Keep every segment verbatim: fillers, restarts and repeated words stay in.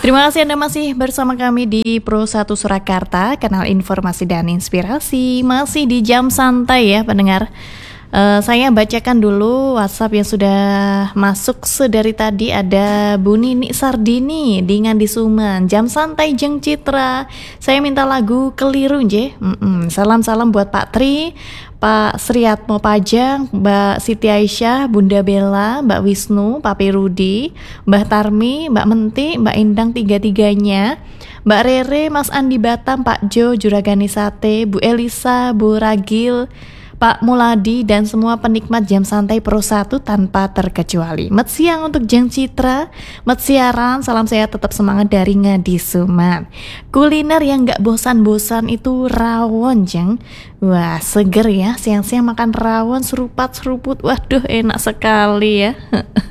Terima kasih Anda masih bersama kami di Pro satu Surakarta, kanal informasi dan inspirasi. Masih di jam santai ya pendengar. Uh, saya bacakan dulu WhatsApp yang sudah masuk sedari tadi. Ada Bu Nini Sardini di Ngandi Suman. Jam santai Jeng Citra. Saya minta lagu Keliru nje. Salam-salam buat Pak Tri, Pak Sriatmo Pajang, Mbak Siti Aisyah, Bunda Bella, Mbak Wisnu, Papi Rudi, Mbak Tarmi, Mbak Menti, Mbak Endang tiga-tiganya, Mbak Rere, Mas Andi Batam, Pak Jo, Juragani Sate, Bu Elisa, Bu Ragil, Pak Muladi, dan semua penikmat jam santai Pro satu tanpa terkecuali. Met siang untuk Jeng Citra, met siaran, salam sehat tetap semangat dari Ngadi Suman. Kuliner yang gak bosan-bosan itu rawon, Jeng. Wah, seger ya, siang-siang makan rawon serupat-seruput. Waduh, enak sekali ya.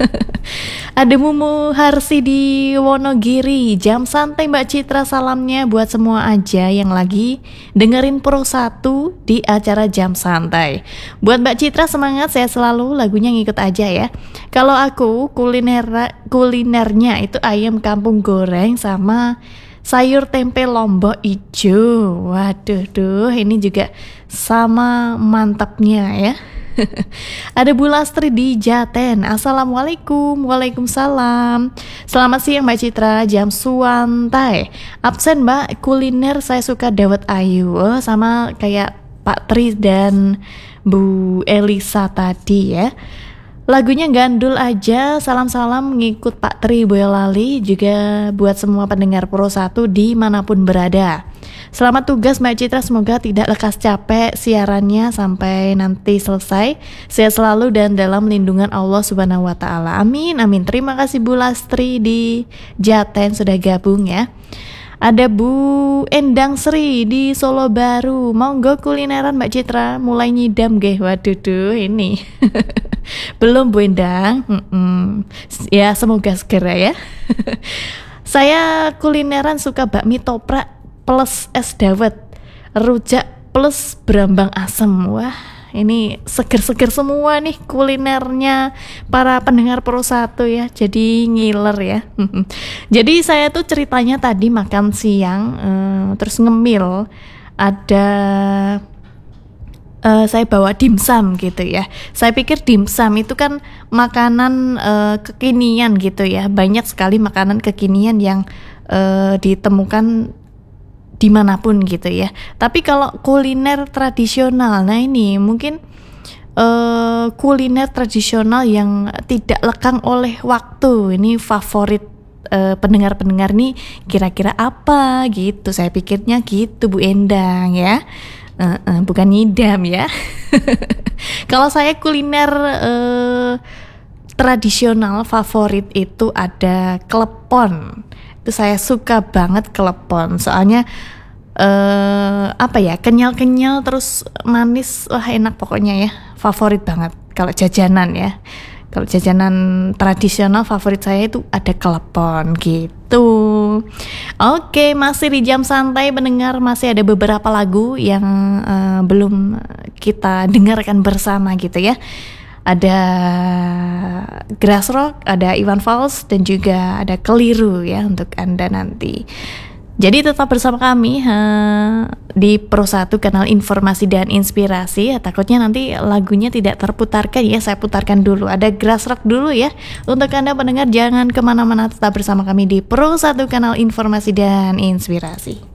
Ada Mumu Harsi di Wonogiri. Jam santai Mbak Citra, salamnya buat semua aja yang lagi dengerin Pro satu di acara jam santai. Buat Mbak Citra semangat, saya selalu, lagunya ngikut aja ya. Kalau aku kuliner kulinernya itu ayam kampung goreng sama sayur tempe lombok ijo. Waduh, duh, ini juga sama mantapnya ya. Ada Bu Lastri di Jaten. Assalamualaikum. Waalaikumsalam. Selamat siang Mbak Citra, jam suantai. Absen Mbak, kuliner saya suka dawet ayu. Oh, sama kayak Pak Tri dan Bu Elisa tadi ya. Lagunya gandul aja. Salam-salam ngikut Pak Tri Boyolali, juga buat semua pendengar Pro satu dimanapun berada. Selamat tugas Mbak Citra, semoga tidak lekas capek siarannya sampai nanti selesai. Sehat selalu dan dalam lindungan Allah Subhanahu wa taala. Amin amin. Terima kasih Bu Lastri di Jaten sudah gabung ya. Ada Bu Endang Sri di Solo Baru. Monggo kulineran Mbak Citra, mulai nyidam geh. Waduh duh, ini belum Bu Endang. Mm-mm. Ya semoga segera ya. Saya kulineran suka bakmi toprak plus es dawet, rujak plus berambang asem. Wah, ini seger-seger semua nih kulinernya para pendengar Pro satu ya. Jadi ngiler ya. Jadi saya tuh ceritanya tadi makan siang uh, terus ngemil. Ada uh, saya bawa dimsum gitu ya. Saya pikir dimsum itu kan makanan uh, kekinian gitu ya. Banyak sekali makanan kekinian yang uh, ditemukan dimanapun gitu ya. Tapi kalau kuliner tradisional, nah ini mungkin uh, kuliner tradisional yang tidak lekang oleh waktu. Ini favorit uh, pendengar-pendengar nih kira-kira apa gitu. Saya pikirnya gitu Bu Endang ya. Uh, uh, bukan ngidam ya. Kalau saya kuliner uh, tradisional favorit itu ada klepon. Itu saya suka banget klepon, soalnya uh, apa ya, kenyal-kenyal terus manis, wah enak pokoknya ya, favorit banget kalau jajanan ya. Kalau jajanan tradisional favorit saya itu ada klepon gitu. Oke, masih di jam santai pendengar, masih ada beberapa lagu yang uh, belum kita dengarkan bersama gitu ya. Ada Grass Rock, ada Iwan Fals, dan juga ada Keliru ya untuk Anda nanti. Jadi tetap bersama kami ha, di Pro satu, kanal informasi dan inspirasi. Ya, takutnya nanti lagunya tidak terputarkan ya, saya putarkan dulu. Ada Grass Rock dulu ya. Untuk Anda pendengar jangan kemana-mana, tetap bersama kami di Pro satu, kanal informasi dan inspirasi.